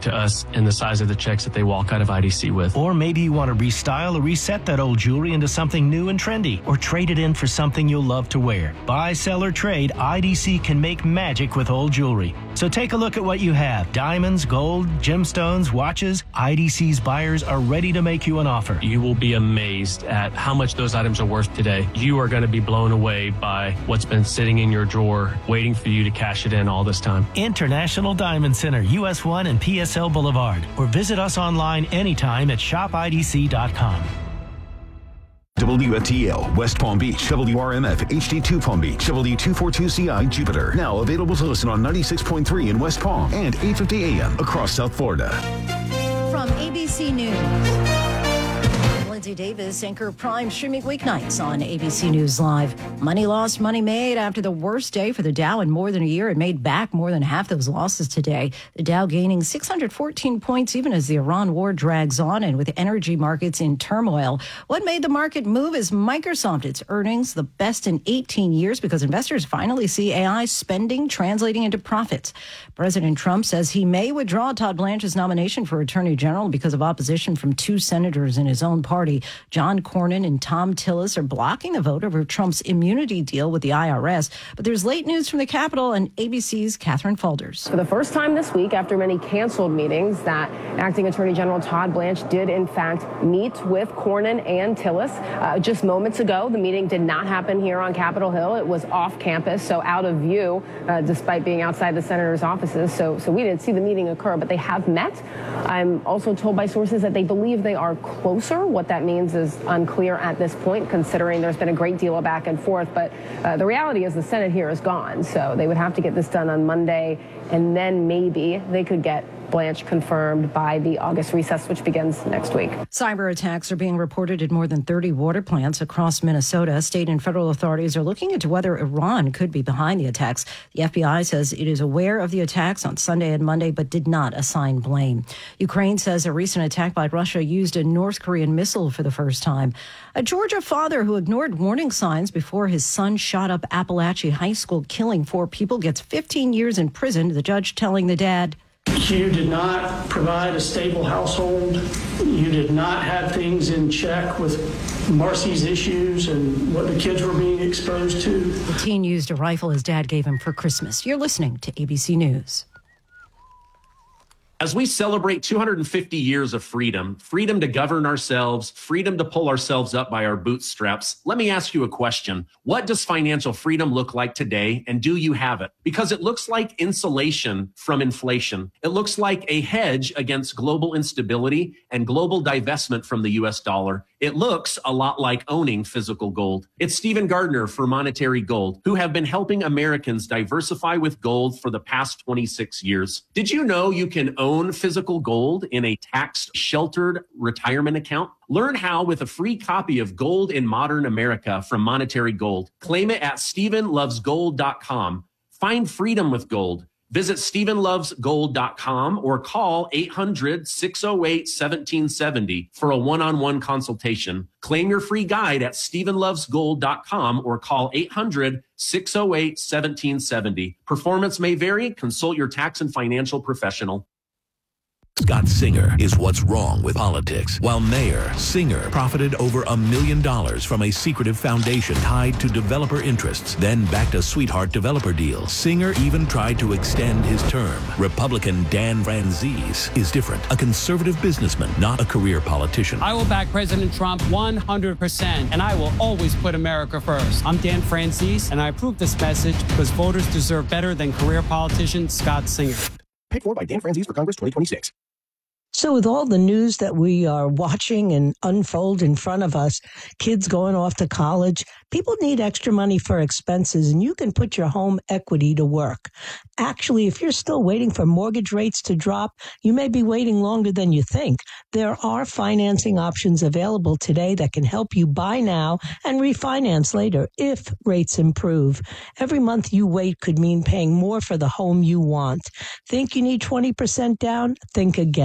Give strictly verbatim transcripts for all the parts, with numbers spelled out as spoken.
to us and the size of the checks that they walk out of I D C with. Or maybe you want to restyle or reset that old jewelry into something new and trendy, or trade it in for something you'll love to wear. Buy, sell, or trade, I D C can make magic with old jewelry. So take a look at what you have. Diamonds, gold, gemstones, watches. I D C's buyers are ready to make you an offer. You will be amazed at how much those items are worth today. You are going to be blown away by what's been sitting in your drawer, waiting for you to cash it in all this time. International Diamond Center, U S one and P S L Boulevard. Or visit us online anytime at shop I D C dot com. W F T L, West Palm Beach, W R M F, H D two Palm Beach, W two forty-two C I, Jupiter. Now available to listen on ninety-six point three in West Palm and eight fifty A M across South Florida. From A B C News, Lindsay Davis, anchor Prime, streaming weeknights on A B C News Live. Money lost, money made after the worst day for the Dow in more than a year. It made back more than half those losses today. The Dow gaining six hundred fourteen points even as the Iran war drags on and with energy markets in turmoil. What made the market move is Microsoft. Its earnings the best in eighteen years because investors finally see A I spending translating into profits. President Trump says he may withdraw Todd Blanche's nomination for Attorney General because of opposition from two senators in his own party. John Cornyn and Tom Tillis are blocking the vote over Trump's immunity deal with the I R S. But there's late news from the Capitol and A B C's Catherine Faulders. For the first time this week, after many canceled meetings, that acting Attorney General Todd Blanche did, in fact, meet with Cornyn and Tillis. Uh, just moments ago, the meeting did not happen here on Capitol Hill. It was off campus, so out of view, uh, despite being outside the senators' offices. So, so we didn't see the meeting occur, but they have met. I'm also told by sources that they believe they are closer. What that means is unclear at this point, considering there's been a great deal of back and forth. But uh, the reality is the Senate here is gone. So they would have to get this done on Monday, and then maybe they could get Blanche confirmed by the August recess, which begins next week. Cyber attacks are being reported at more than thirty water plants across Minnesota. State and federal authorities are looking into whether Iran could be behind the attacks. The F B I says it is aware of the attacks on Sunday and Monday, but did not assign blame. Ukraine says a recent attack by Russia used a North Korean missile for the first time. A Georgia father who ignored warning signs before his son shot up Appalachia High School, killing four people, gets fifteen years in prison. The judge telling the dad, "You did not provide a stable household. You did not have things in check with Marcy's issues and what the kids were being exposed to." The teen used a rifle his dad gave him for Christmas. You're listening to A B C News. As we celebrate two hundred fifty years of freedom, freedom to govern ourselves, freedom to pull ourselves up by our bootstraps, let me ask you a question. What does financial freedom look like today, and do you have it? Because it looks like insulation from inflation. It looks like a hedge against global instability and global divestment from the U S dollar. It looks a lot like owning physical gold. It's Stephen Gardner for Monetary Gold, who have been helping Americans diversify with gold for the past twenty-six years. Did you know you can own Own physical gold in a tax-sheltered retirement account? Learn how with a free copy of Gold in Modern America from Monetary Gold. Claim it at Stephen Loves Gold dot com. Find freedom with gold. Visit Stephen Loves Gold dot com or call eight hundred, six oh eight, one seven seven oh for a one-on-one consultation. Claim your free guide at Stephen Loves Gold dot com or call eight hundred, six oh eight, one seven seven oh. Performance may vary. Consult your tax and financial professional. Scott Singer is what's wrong with politics. While Mayor Singer profited over a million dollars from a secretive foundation tied to developer interests, then backed a sweetheart developer deal. Singer even tried to extend his term. Republican Dan Franzese is different. A conservative businessman, not a career politician. I will back President Trump one hundred percent, and I will always put America first. I'm Dan Franzese, and I approve this message because voters deserve better than career politician Scott Singer. Paid for by Dan Franzese for Congress twenty twenty-six. So with all the news that we are watching and unfold in front of us, kids going off to college, people need extra money for expenses, and you can put your home equity to work. Actually, if you're still waiting for mortgage rates to drop, you may be waiting longer than you think. There are financing options available today that can help you buy now and refinance later if rates improve. Every month you wait could mean paying more for the home you want. Think you need twenty percent down? Think again.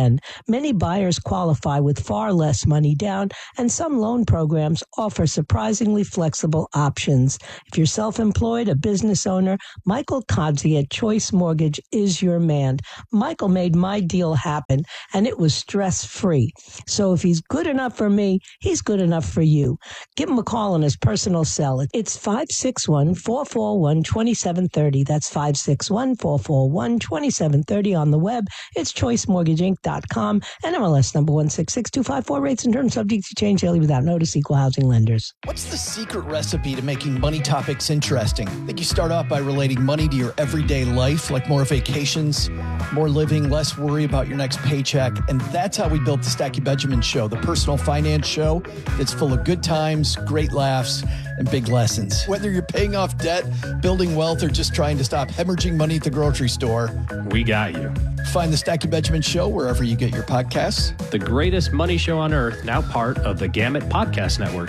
Many buyers qualify with far less money down, and some loan programs offer surprisingly flexible options. If you're self-employed, a business owner, Michael Kodzi at Choice Mortgage is your man. Michael made my deal happen, and it was stress-free. So if he's good enough for me, he's good enough for you. Give him a call on his personal cell. It's five six one, four four one, two seven three zero. That's five six one, four four one, two seven three zero on the web. It's choice mortgage inc dot com and M L S number one six six two five four. Rates and terms subject to change daily without notice. Equal housing lenders. What's the secret recipe to making money topics interesting? I think you start off by relating money to your everyday life, like more vacations, more living, less worry about your next paycheck. And that's how we built the Stacey Benjamin Show, the personal finance show that's full of good times, great laughs, and big lessons. Whether you're paying off debt, building wealth, or just trying to stop hemorrhaging money at the grocery store, we got you. Find the Stacey Benjamin Show wherever you get your podcasts. The greatest money show on earth, now part of the Gamut Podcast Network.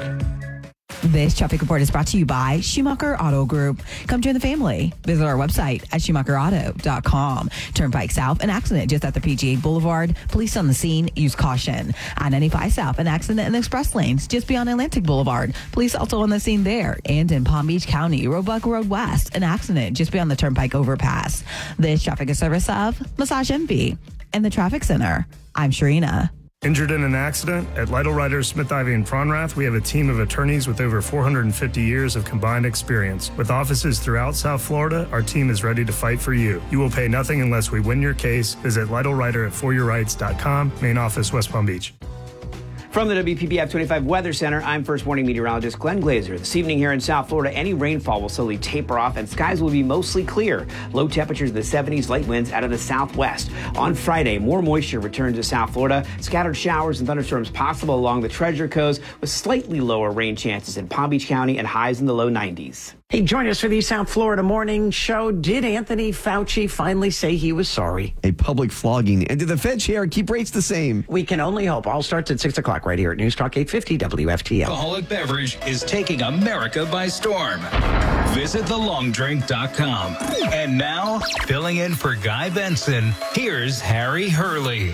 This traffic report is brought to you by Schumacher Auto Group. Come join the family. Visit our website at schumacher auto dot com. Turnpike South, an accident just at the P G A Boulevard. Police on the scene. Use caution. I ninety-five South, an accident in the express lanes just beyond Atlantic Boulevard. Police also on the scene there. And in Palm Beach County, Roebuck Road West, an accident just beyond the Turnpike overpass. This traffic is service of Massage Envy and the Traffic Center. I'm Sharina. Injured in an accident? At Lytle Ryder, Smith Ivy, and Fronrath, we have a team of attorneys with over four hundred fifty years of combined experience. With offices throughout South Florida, our team is ready to fight for you. You will pay nothing unless we win your case. Visit Lytle Ryder at for your rights dot com. Main office, West Palm Beach. From the W P B F twenty-five Weather Center, I'm First Warning Meteorologist Glenn Glazer. This evening here in South Florida, any rainfall will slowly taper off and skies will be mostly clear. Low temperatures in the seventies, light winds out of the southwest. On Friday, more moisture returns to South Florida. Scattered showers and thunderstorms possible along the Treasure Coast with slightly lower rain chances in Palm Beach County and highs in the low nineties. Hey, join us for the South Florida Morning Show. Did Anthony Fauci finally say he was sorry? A public flogging. And did the Fed chair keep rates the same? We can only hope. All starts at six o'clock right here at News Talk eight fifty W F T L. Alcoholic beverage is taking America by storm. Visit the long drink dot com. And now, filling in for Guy Benson, here's Harry Hurley.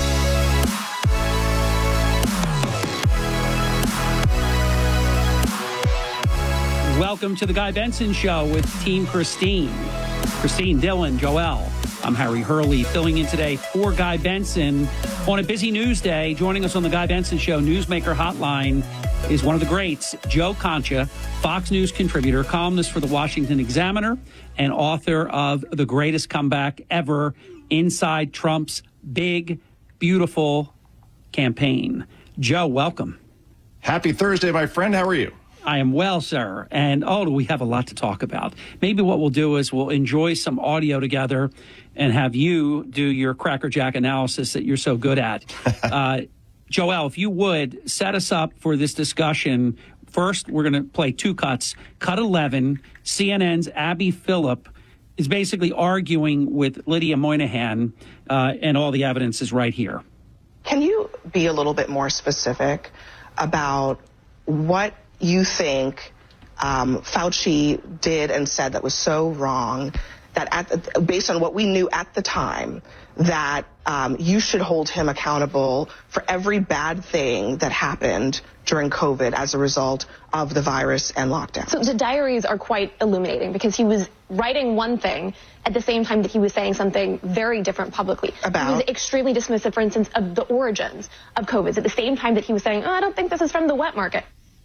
Welcome to the Guy Benson Show with Team Christine. Christine, Dylan, Joel. I'm Harry Hurley, filling in today for Guy Benson on a busy news day. Joining us on the Guy Benson Show Newsmaker Hotline is one of the greats, Joe Concha, Fox News contributor, columnist for the Washington Examiner, and author of The Greatest Comeback Ever, Inside Trump's Big, Beautiful Campaign. Joe, welcome. Happy Thursday, my friend. How are you? I am well, sir. And, oh, we have a lot to talk about. Maybe what we'll do is we'll enjoy some audio together and have you do your crackerjack analysis that you're so good at. uh, Joel, if you would, set us up for this discussion. First, we're going to play two cuts. Cut eleven, C N N's Abby Phillip is basically arguing with Lydia Moynihan, uh, and all the evidence is right here. Can you be a little bit more specific about what you think um, Fauci did and said that was so wrong, that at the, based on what we knew at the time, that um, you should hold him accountable for every bad thing that happened during COVID as a result of the virus and lockdown? So the diaries are quite illuminating because he was writing one thing at the same time that he was saying something very different publicly. About? He was extremely dismissive, for instance, of the origins of COVID at the same time that he was saying, oh, I don't think this is from the wet market.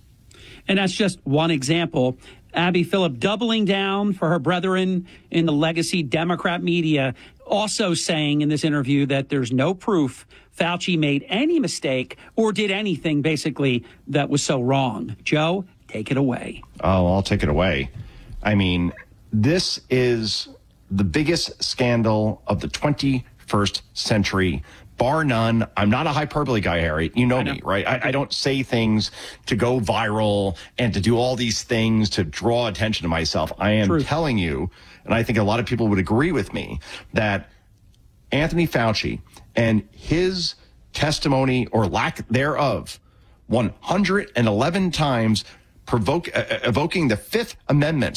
And that's just one example. Abby Phillip doubling down for her brethren in the legacy Democrat media, also saying in this interview that there's no proof Fauci made any mistake or did anything basically that was so wrong. Joe, take it away. Oh, I'll take it away. I mean, this is the biggest scandal of the twenty-first century. Bar none. I'm not a hyperbole guy, Harry. You know, know. me, right? I, I don't say things to go viral and to do all these things to draw attention to myself. I am Truth. telling you, and I think a lot of people would agree with me, that Anthony Fauci and his testimony or lack thereof one hundred eleven times provoke, uh, evoking the Fifth Amendment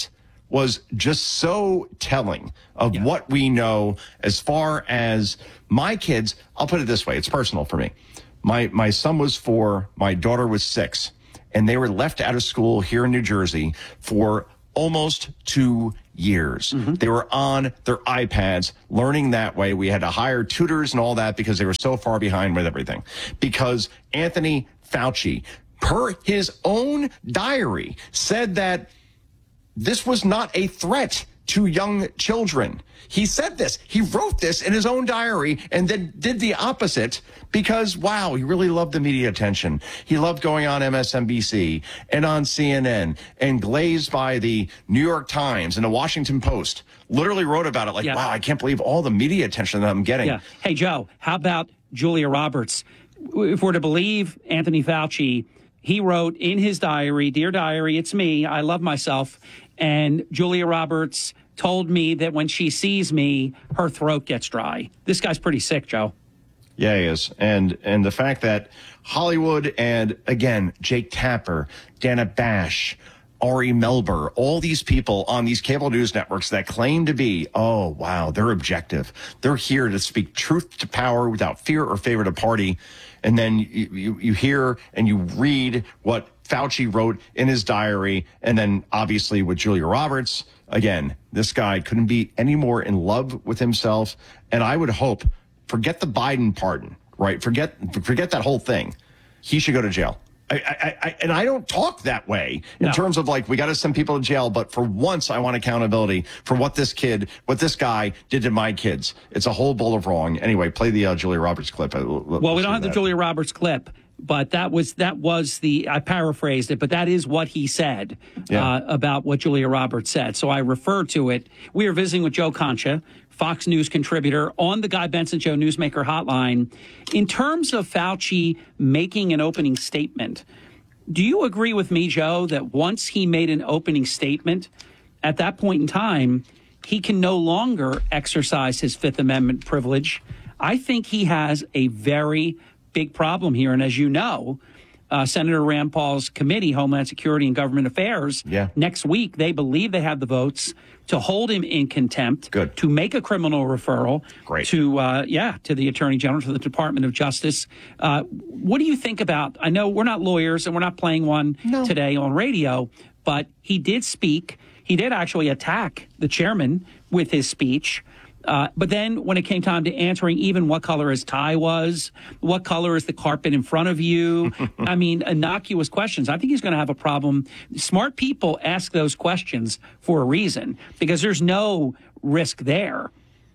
was just so telling of yeah. what we know as far as my kids. I'll put it this way. It's personal for me. My, my son was four. My daughter was six. And they were left out of school here in New Jersey for almost two years. Mm-hmm. They were on their iPads learning that way. We had to hire tutors and all that because they were so far behind with everything. Because Anthony Fauci, per his own diary, said that this was not a threat to young children. He said this. He wrote this in his own diary and then did the opposite because, wow, he really loved the media attention. He loved going on M S N B C and on C N N and glazed by the New York Times and the Washington Post. Literally wrote about it like, yeah. wow, I can't believe all the media attention that I'm getting. Yeah. Hey, Joe, how about Julia Roberts? If we're to believe Anthony Fauci, he wrote in his diary, "Dear diary, it's me. I love myself." And Julia Roberts told me that when she sees me, her throat gets dry. This guy's pretty sick, Joe. Yeah, he is. And and the fact that Hollywood and, again, Jake Tapper, Dana Bash, Ari Melber, all these people on these cable news networks that claim to be, oh, wow, they're objective. They're here to speak truth to power without fear or favor to party. And then you, you, you hear and you read what Fauci wrote in his diary. And then obviously with Julia Roberts, again, this guy couldn't be any more in love with himself. And I would hope, forget the Biden pardon, right? Forget, forget that whole thing. He should go to jail. I, I, I, and I don't talk that way in no. terms of like, we got to send people to jail. But for once, I want accountability for what this kid, what this guy did to my kids. It's a whole bowl of wrong. Anyway, play the uh, Julia Roberts clip. Well, we don't have that. the Julia Roberts clip, but that was that was the, I paraphrased it, but that is what he said yeah. uh, about what Julia Roberts said. So I refer to it. We are visiting with Joe Concha, Fox News contributor, on the Guy Benson Show Newsmaker Hotline. In terms of Fauci making an opening statement, do you agree with me, Joe, that once he made an opening statement, at that point in time, he can no longer exercise his Fifth Amendment privilege? I think he has a very big problem here. And as you know, uh, Senator Rand Paul's committee, Homeland Security and Government Affairs, yeah. next week, they believe they have the votes to hold him in contempt, Good. to make a criminal referral, Great. to uh, yeah, to the Attorney General, to the Department of Justice. Uh, what do you think about? I know we're not lawyers and we're not playing one no. today on radio, but he did speak. He did actually attack the chairman with his speech. Uh, but then when it came time to answering even what color his tie was, what color is the carpet in front of you, I mean, innocuous questions. I think he's going to have a problem. Smart people ask those questions for a reason because there's no risk there.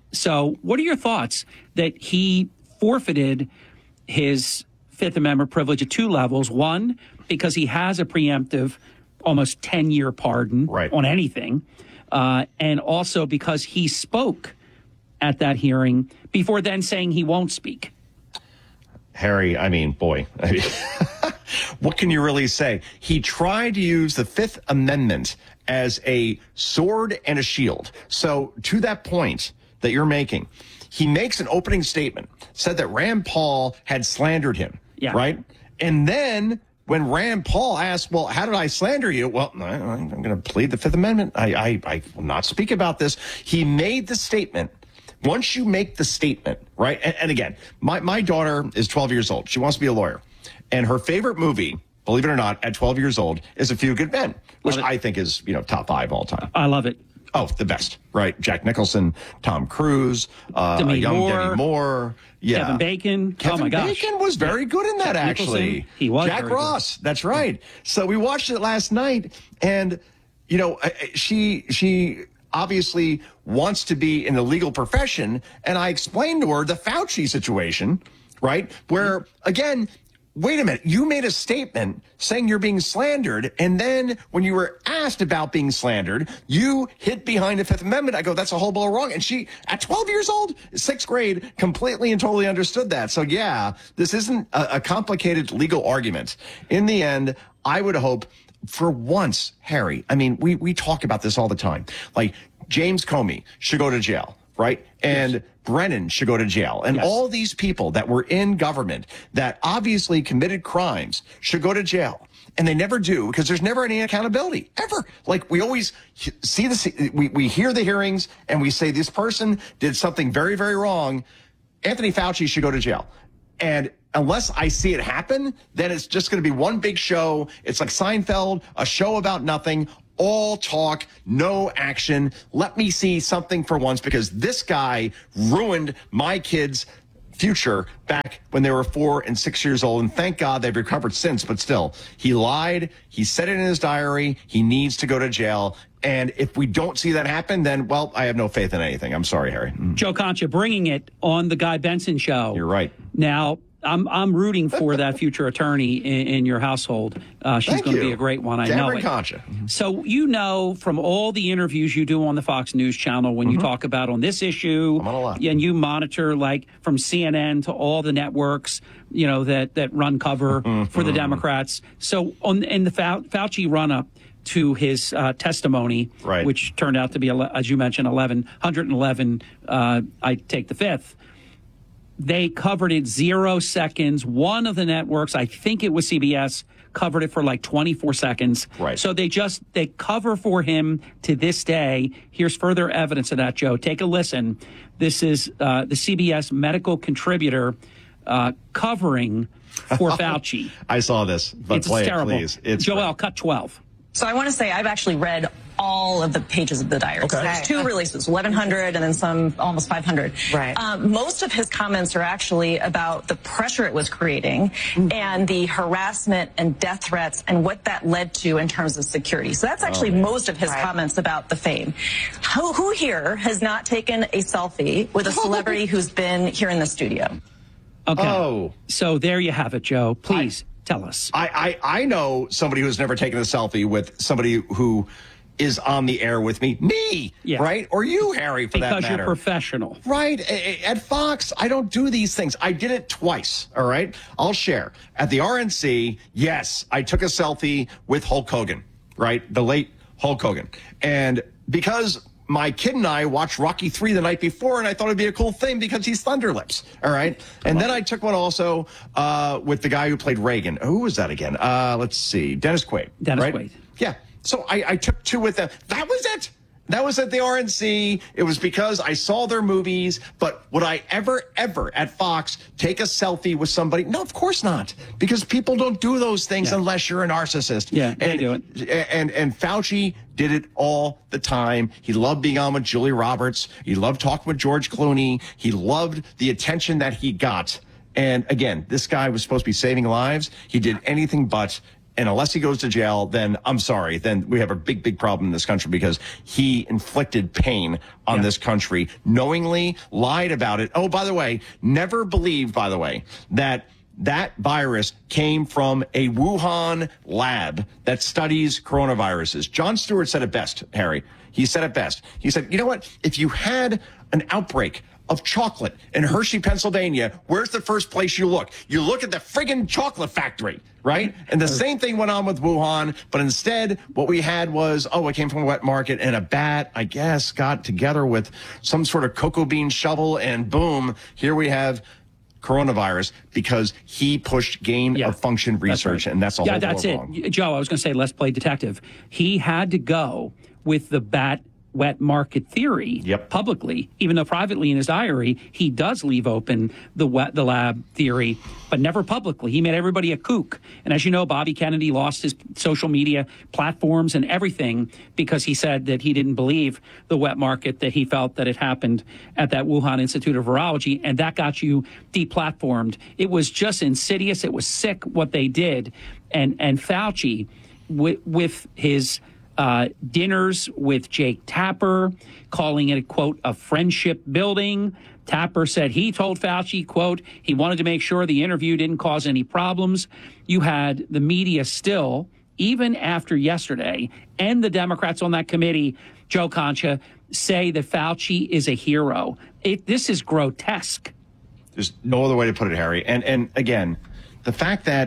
So what are your thoughts that he forfeited his Fifth Amendment privilege at two levels? One, because he has a preemptive almost ten-year pardon right. on anything, uh, and also because he spoke at that hearing before then saying he won't speak. Harry, I mean, boy, I mean, what can you really say? He tried to use the Fifth Amendment as a sword and a shield. So to that point that you're making, he makes an opening statement, said that Rand Paul had slandered him, yeah. right? And then when Rand Paul asked, well, how did I slander you? Well, I, I'm going to plead the Fifth Amendment. I, I, I will not speak about this. He made the statement. Once you make the statement, right? And, and again, my, my daughter is twelve years old. She wants to be a lawyer. And her favorite movie, believe it or not, at twelve years old, is A Few Good Men, which I think is, you know, top five all time. I love it. Oh, the best, right? Jack Nicholson, Tom Cruise, uh, Demi young Moore, Demi Moore. Yeah. Kevin Bacon. Kevin oh, my gosh. Bacon was very good in that, Jack actually. Nicholson, he was Jack very Ross, good. That's right. So we watched it last night, and, you know, she she... obviously wants to be in the legal profession. And I explained to her the Fauci situation, right? Where, again, wait a minute, you made a statement saying you're being slandered. And then when you were asked about being slandered, you hid behind the Fifth Amendment. I go, that's a whole blow wrong. And she, at twelve years old, sixth grade, completely and totally understood that. So yeah, this isn't a, a complicated legal argument. In the end, I would hope for once, Harry, I mean, we, we talk about this all the time. Like, James Comey should go to jail, right? And Brennan should go to jail. And Yes. all these people that were in government that obviously committed crimes should go to jail. And they never do because there's never any accountability, ever. Like, we always see the, we, we hear the hearings and we say this person did something very, very wrong. Anthony Fauci should go to jail. And unless I see it happen, then it's just going to be one big show. It's like Seinfeld, a show about nothing, all talk, no action. Let me see something for once, because this guy ruined my kids' future back when they were four and six years old. And thank God they've recovered since. But still, he lied. He said it in his diary. He needs to go to jail. And if we don't see that happen, then, well, I have no faith in anything. I'm sorry, Harry. Mm. Joe Concha bringing it on the Guy Benson Show. You're right. Now, I'm I'm rooting for that future attorney in, in your household. Uh, she's Thank going to you. be a great one. I Cameron know it. Concha. So you know from all the interviews you do on the Fox News channel when Mm-hmm. you talk about on this issue, I'm on a lot. and you monitor like from C N N to all the networks, you know that that run cover Mm-hmm. for the Democrats. So on in the Fau- Fauci run up to his uh, testimony, Right. which turned out to be, ele- as you mentioned, eleven, one hundred eleven. Uh, I take the fifth. They covered it zero seconds. One of the networks, I think it was C B S, covered it for like twenty-four seconds. Right. So they just, they cover for him to this day. Here's further evidence of that, Joe. Take a listen. This is uh, the C B S medical contributor uh, covering for Fauci. I saw this, but It's play terrible. it, please. It's Joel, cut twelve. So I want to say I've actually read all of the pages of the diary. Okay. So there's two releases, eleven hundred and then some almost five hundred. Right. Um, most of his comments are actually about the pressure it was creating and the harassment and death threats and what that led to in terms of security. So that's actually Oh, most of his right. comments about the fame. Who, who here has not taken a selfie with a celebrity who's been here in the studio? Okay. Oh. So there you have it, Joe. Please tell us. I, I, I know somebody who's never taken a selfie with somebody who is on the air with me. Me, Yeah. right? Or you, Harry, for that Because matter. you're professional. Right. A- a- At Fox, I don't do these things. I did it twice, all right? I'll share. At the R N C, yes, I took a selfie with Hulk Hogan, right? The late Hulk Hogan. And because my kid and I watched Rocky three the night before, and I thought it'd be a cool thing because he's Thunderlips, all right? And then I took one also uh, with the guy who played Reagan. Who was that again? Uh, let's see. Dennis Quaid. Dennis right? Quaid. Yeah. So I, I took two with them. That was it. That was at the R N C. It was because I saw their movies. But would I ever, ever at Fox take a selfie with somebody? No, of course not. Because people don't do those things Yeah. unless you're a narcissist. Yeah, they and, do it. And, and Fauci did it all the time. He loved being on with Julia Roberts. He loved talking with George Clooney. He loved the attention that he got. And again, this guy was supposed to be saving lives. He did anything but. And unless he goes to jail, then I'm sorry, then we have a big, big problem in this country because he inflicted pain on Yeah. this country, knowingly lied about it. Oh, by the way, never believed, by the way, that that virus came from a Wuhan lab that studies coronaviruses. Jon Stewart said it best, Harry. He said it best. He said, you know what? If you had an outbreak of chocolate in Hershey, Pennsylvania, where's the first place you look? You look at the friggin' chocolate factory, right? And the same thing went on with Wuhan, but instead what we had was, oh, it came from a wet market, and a bat, I guess, got together with some sort of cocoa bean shovel, and boom, here we have coronavirus because he pushed gain Yeah. of function research, right. and that's all Yeah, that's it. wrong. Joe, I was going to say, let's play detective. He had to go with the bat wet market theory Yep. publicly, even though privately in his diary, he does leave open the wet, the lab theory, but never publicly. He made everybody a kook. And as you know, Bobby Kennedy lost his social media platforms and everything because he said that he didn't believe the wet market, that he felt that it happened at that Wuhan Institute of Virology, and that got you deplatformed. It was just insidious. It was sick what they did. And, and Fauci, with, with his Uh, dinners with Jake Tapper, calling it, quote, a friendship building. Tapper said he told Fauci, quote, he wanted to make sure the interview didn't cause any problems. You had the media still, even after yesterday, and the Democrats on that committee, Joe Concha, say that Fauci is a hero. It, this is grotesque. There's no other way to put it, Harry. And and again, the fact that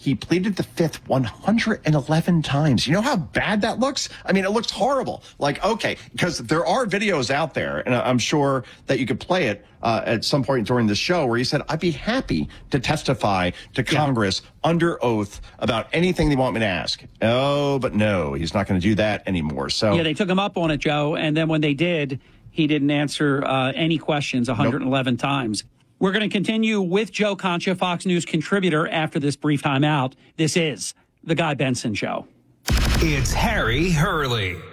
he pleaded the fifth one hundred eleven times. You know how bad that looks? I mean, it looks horrible. Like, okay, because there are videos out there, and I'm sure that you could play it uh, at some point during the show, where he said, I'd be happy to testify to Congress yeah. under oath about anything they want me to ask. Oh, but no, he's not going to do that anymore. So yeah, they took him up on it, Joe, and then when they did, he didn't answer uh, any questions one hundred eleven nope. times. We're going to continue with Joe Concha, Fox News contributor, after this brief timeout. This is The Guy Benson Show. It's Harry Hurley.